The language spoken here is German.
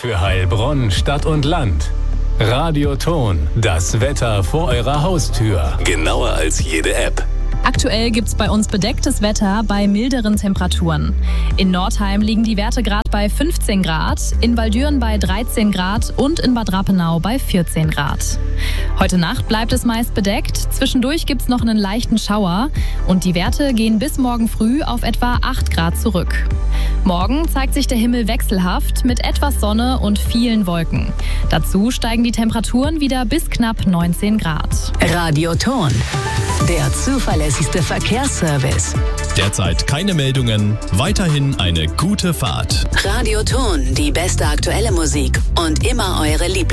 Für Heilbronn, Stadt und Land. Radioton, das Wetter vor eurer Haustür. Genauer als jede App. Aktuell gibt's bei uns bedecktes Wetter bei milderen Temperaturen. In Nordheim liegen die Werte gerade bei 15 Grad, in Waldüren bei 13 Grad und in Bad Rappenau bei 14 Grad. Heute Nacht bleibt es meist bedeckt, zwischendurch gibt's noch einen leichten Schauer und die Werte gehen bis morgen früh auf etwa 8 Grad zurück. Morgen zeigt sich der Himmel wechselhaft mit etwas Sonne und vielen Wolken. Dazu steigen die Temperaturen wieder bis knapp 19 Grad. Radioton, der zuverlässigste Verkehrsservice. Derzeit keine Meldungen, weiterhin eine gute Fahrt. Radioton, die beste aktuelle Musik und immer eure Lieblings.